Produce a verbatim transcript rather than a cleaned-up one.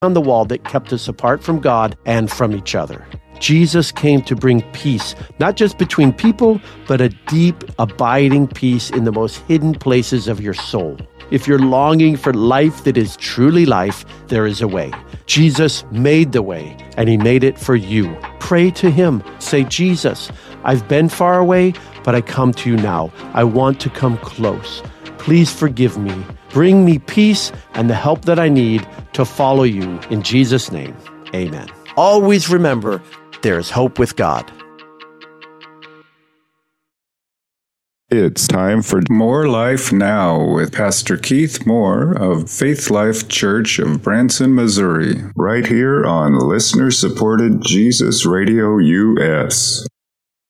on the wall that kept us apart from God and from each other. Jesus came to bring peace, not just between people, but a deep, abiding peace in the most hidden places of your soul. If you're longing for life that is truly life, there is a way. Jesus made the way, and he made it for you. Pray to him. Say, Jesus, I've been far away, but I come to you now. I want to come close. Please forgive me. Bring me peace and the help that I need to follow you. In Jesus' name, amen. Always remember, there is hope with God. It's time for More Life Now with Pastor Keith Moore of Faith Life Church of Branson, Missouri, right here on listener-supported Jesus Radio U S.